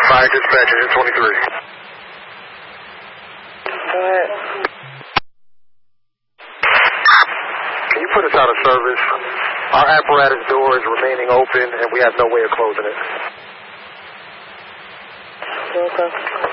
Fire dispatch, engine 23. Go ahead. Can you put us out of service? Our apparatus door is remaining open, and we have no way of closing it. Okay.